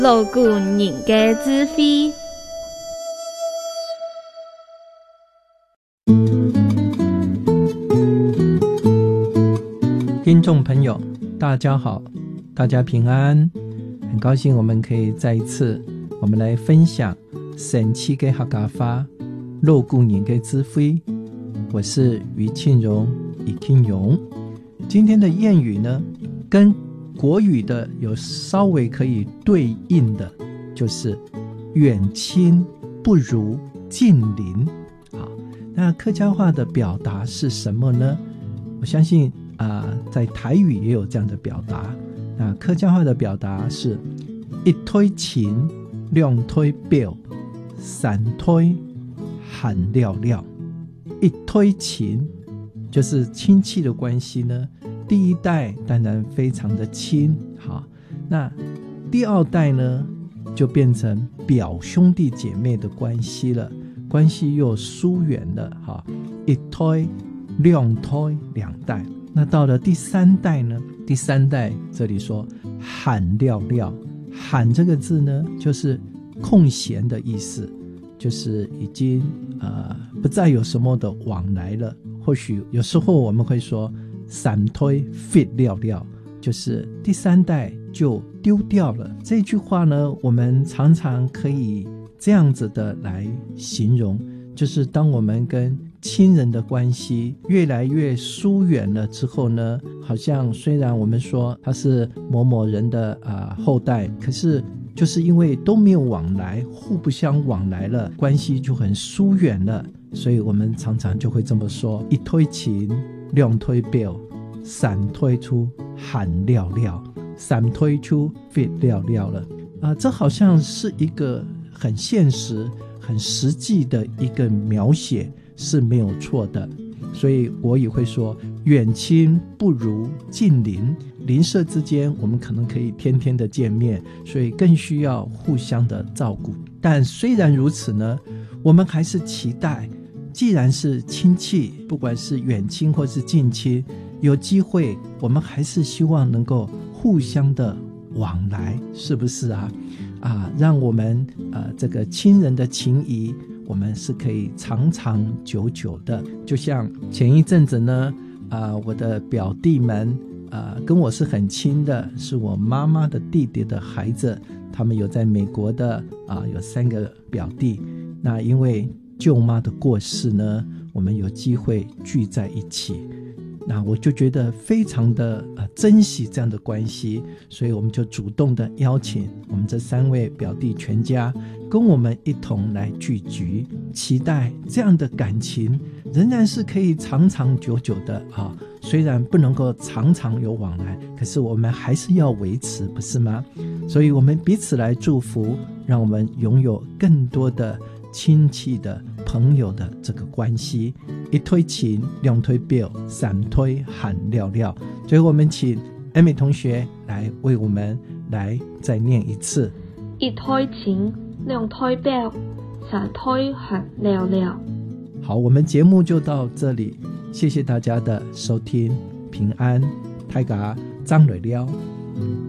路古人家智慧。 听众朋友大家好，大家平安，很高兴我们可以再一次我们来分享神奇的客家话，路古人家智慧。我是于庆荣，于庆荣。今天的谚语呢，跟国语的有稍微可以对应的，就是远亲不如近邻。好，那客家话的表达是什么呢？我相信在台语也有这样的表达。那客家话的表达是一推亲，两推表，三推喊了了。一推亲就是亲戚的关系呢，第一代当然非常的亲，好，那第二代呢就变成表兄弟姐妹的关系了，关系又疏远了，好，一推两推两代。那到了第三代呢，第三代这里说喊了了，喊这个字呢就是空闲的意思，就是已经不再有什么的往来了。或许有时候我们会说散推 fit 了了，就是第三代就丢掉了。这句话呢，我们常常可以这样子的来形容，就是当我们跟亲人的关系越来越疏远了之后呢，好像虽然我们说他是某某人的后代，可是就是因为都没有往来，互不相往来了，关系就很疏远了，所以我们常常就会这么说，一推亲，两推表，三推出喊了了，三推出 fit 了了了。这好像是一个很现实很实际的一个描写，是没有错的。所以我也会说远亲不如近邻，邻舍之间我们可能可以天天的见面，所以更需要互相的照顾。但虽然如此呢，我们还是期待，既然是亲戚，不管是远亲或是近亲，有机会我们还是希望能够互相的往来，是不是啊？让我们这个亲人的情谊，我们是可以长长久久的。就像前一阵子呢，我的表弟们跟我是很亲的，是我妈妈的弟弟的孩子，他们有在美国的有3个表弟。那因为舅妈的过世呢，我们有机会聚在一起，那我就觉得非常的珍惜这样的关系，所以我们就主动的邀请我们这3位表弟全家跟我们一同来聚集，期待这样的感情仍然是可以长长久久的虽然不能够常常有往来，可是我们还是要维持，不是吗？所以我们彼此来祝福，让我们拥有更多的亲戚的朋友的这个关系。一推亲，两推表，三推喊了了。最后我们请 Amy 同学来为我们来再念一次。 一推亲，两推表，三推喊了了。 好，我们节目就到这里，谢谢大家的收听，平安，大家张瑞了。